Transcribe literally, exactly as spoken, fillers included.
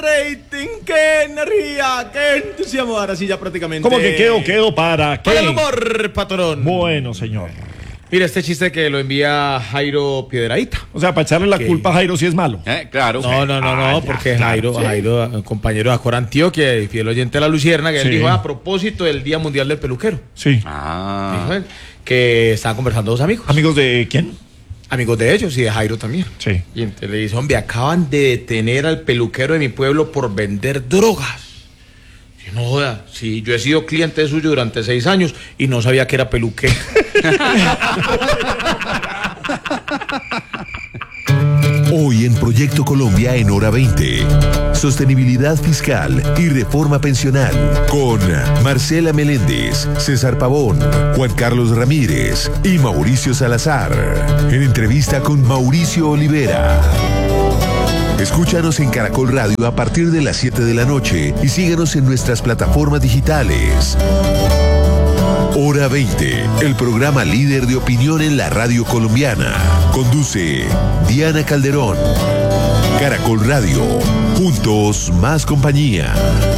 rating, qué energía, qué entusiasmo. Ahora sí ya prácticamente. ¿Cómo que quedo, quedo para qué? Para el humor, patrón. Bueno, señor. Mira, este chiste que lo envía Jairo Piedradita. O sea, para echarle la ¿Qué? culpa a Jairo sí es malo. Eh, claro. No, no, no, no, Ah, ya, porque claro, Jairo, sí. Jairo, compañero de Acor Antioquia y fiel oyente de la Lucierna, que Sí. él dijo a propósito del Día Mundial del Peluquero. Sí. Ah. Dijo él, que estaban conversando dos amigos. ¿Amigos de quién? Amigos de ellos y de Jairo también. Sí. Y entonces le dice, hombre, acaban de detener al peluquero de mi pueblo por vender drogas. Y no joda, sí, yo he sido cliente suyo durante seis años y no sabía que era peluquero. Hoy en Proyecto Colombia en Hora veinte. Sostenibilidad fiscal y reforma pensional. Con Marcela Meléndez, César Pavón, Juan Carlos Ramírez y Mauricio Salazar. En entrevista con Mauricio Olivera. Escúchanos en Caracol Radio a partir de las siete de la noche y síguenos en nuestras plataformas digitales. Hora veinte, el programa líder de opinión en la radio colombiana. Conduce Diana Calderón. Caracol Radio, juntos más compañía.